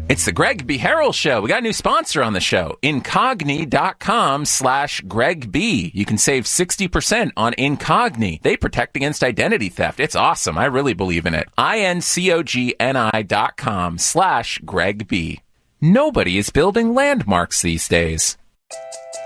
It's the Greg B. Harrell Show. We got a new sponsor on the show, Incogni.com/Greg B. You can save 60% on Incogni. They protect against identity theft. It's awesome. I really believe in it. Incogni.com/Greg B. Nobody is building landmarks these days.